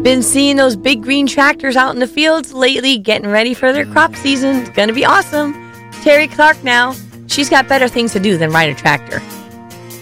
Been seeing those big green tractors out in the fields lately, getting ready for their crop season. It's going to be awesome. Terry Clark now. She's got better things to do than ride a tractor.